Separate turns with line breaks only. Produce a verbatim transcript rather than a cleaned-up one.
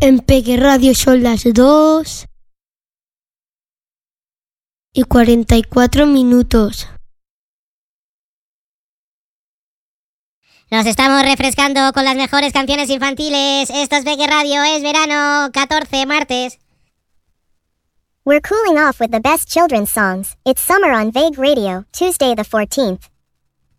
En Peque Radio son las dos y cuarenta y cuatro minutos.
Nos estamos refrescando con las mejores canciones infantiles. Esto es Peque Radio, es verano, catorce, martes.
We're cooling off with the best children's songs. It's summer on Vague Radio, Tuesday the fourteenth.